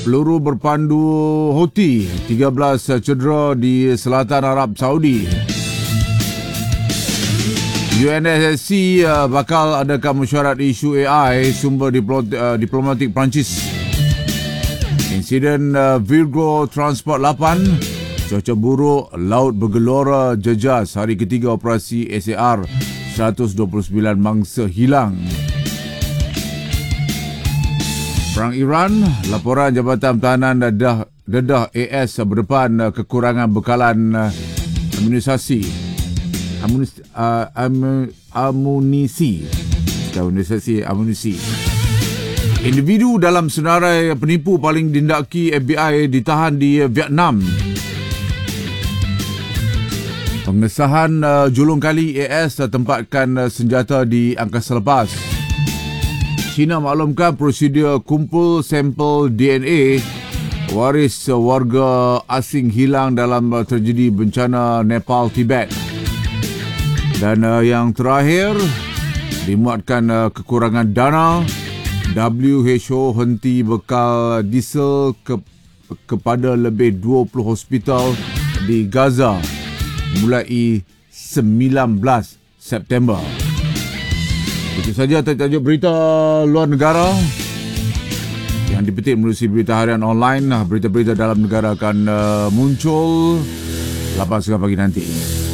peluru berpandu Houthi, 13 cedera di selatan Arab Saudi. UNSC bakal adakan mesyuarat isu AI, sumber diplomatik Perancis. Insiden Virgo Transport 8, cuaca buruk, laut bergelora jejas, hari ketiga operasi SAR, 129 mangsa hilang. Perang Iran, laporan Jabatan Pertahanan dedah AS berdepan kekurangan bekalan amunisi. Individu dalam senarai penipu paling dindaki FBI ditahan di Vietnam. Pengesahan julung kali AS tempatkan senjata di angkasa lepas. China maklumkan prosedur kumpul sampel DNA waris warga asing hilang dalam tragedi bencana Nepal, Tibet. Dan yang terakhir, dimuatkan kekurangan dana, WHO henti bekal diesel kepada lebih 20 hospital di Gaza mulai 19 September. Itu saja tajuk berita luar negara yang dipetik melalui berita harian online. Berita-berita dalam negara akan muncul 8.30 pagi nanti.